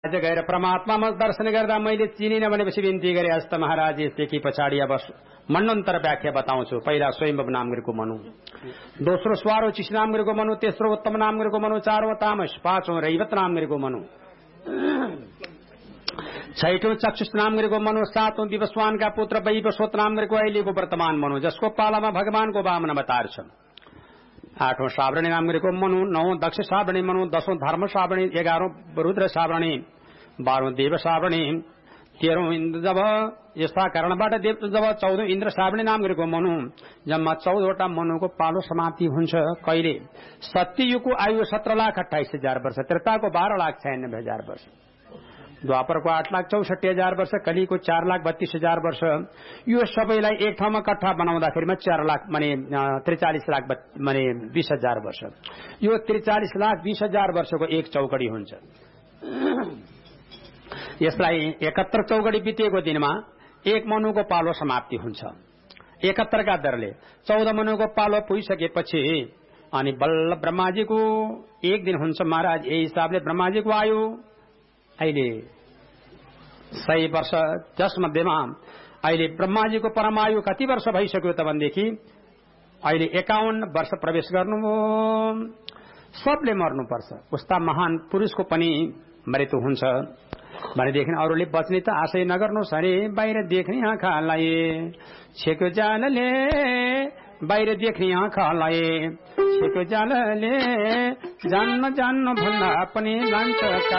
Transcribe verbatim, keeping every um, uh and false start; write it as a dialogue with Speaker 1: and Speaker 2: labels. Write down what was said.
Speaker 1: आज गएर परमात्मामा दर्शन गर्दा मैले चिनिन भनेपछि विन्ती गरे हस्त महाराज यसदेखि पछाडि अब मन्वन्तर व्याख्या बताउँछु। पहिला स्वयम्भव नामगिरको मनु, दोस्रो स्वारो चिस नामगिरको मनु, तेस्रो उत्तम नामगिरको मनु, चारौं तामस, पाँचौं रैवत नामगिरको मनु, छैठौं चक्षुष नामगिरको मनु, सातौं विवस्वानका पुत्र वैवस्वत नामगिरको अहिलेको वर्तमान मनु, जसको पालामा भगवानको वामन अवतार छ। आठौं सावरणी नामगिरको मनु, नौ दक्ष सावरणी मनु, दशौं धर्म सावरणी, एघारौं रुद्र सावरणी, बाह्रौं देव सावरणी, तेह्रौं इन्द्र जब यस्ता कारणबाट देव जब चौधौं इन्द्र सावरणी नामगिरको मनु। जम्मा चौधवटा मनुको पालो समाप्ति हुन्छ। कहिले? सत्ययुगको आयु सत्र लाख अठाइस हजार वर्ष, त्रेताको बाह्र लाख छयानब्बे हजार वर्ष, द्वापरको आठ लाख चौसठी हजार वर्ष, कलिको चार लाख बत्तीस हजार वर्ष। यो सबैलाई एक ठाउँमा कट्ठा बनाउँदाखेरिमा चार लाख माने त्रिचालिस लाख माने बीस हजार वर्ष। यो त्रिचालिस लाख बीस हजार वर्षको एक चौकडी हुन्छ। यसलाई एकहत्तर चौकडी बितेको दिनमा एक मनुको पालो समाप्ति हुन्छ। एकहत्तरका दरले चौध मनुको पालो पुगिसकेपछि अनि बल्ल ब्रह्माजीको एक दिन हुन्छ। महाराज यही हिसाबले ब्रह्माजीको आयु अहिले सय वर्ष, जसमध्येमा अहिले ब्रह्माजीको परमायु कति वर्ष भइसक्यो त भनेदेखि अहिले एकाउन्न वर्ष प्रवेश गर्नुभयो। सबले मर्नुपर्छ, उस्ता महान पुरुषको पनि मृत्यु हुन्छ भनेदेखि अरूले बच्ने त आशय नगर्नुहोस् अरे। बाहिर देख्ने आँखालाई छेको जालले, बाहिर देख्ने आँखालाई छेको जालले, जान्न जान्न भन्दा पनि लान्छ